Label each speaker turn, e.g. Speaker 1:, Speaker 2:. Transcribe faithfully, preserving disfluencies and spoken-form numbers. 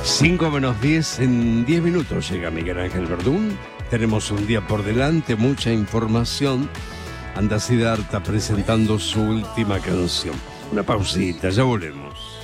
Speaker 1: cinco menos diez, en diez minutos llega Miguel Ángel Verdún. Tenemos un día por delante, mucha información. Anda Siddhartha presentando su última canción. Una pausita, ya volvemos.